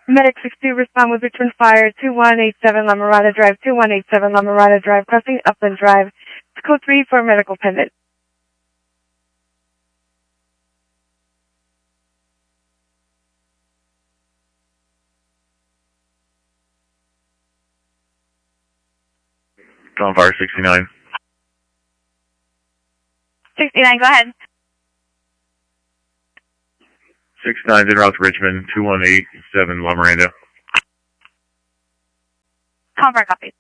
Medic 62, respond with return fire, 2187 La Mirada Drive, 2187 La Mirada Drive, crossing Upland Drive. It's code 3 for medical pendant. Calling fire 69. 69, go ahead. 69 en route to Richmond, 2187 La Miranda. Confirm, copy.